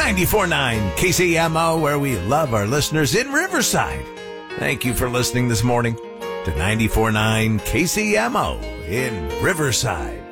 94.9 KCMO, where we love our listeners in Riverside. Thank you for listening this morning to 94.9 KCMO in Riverside.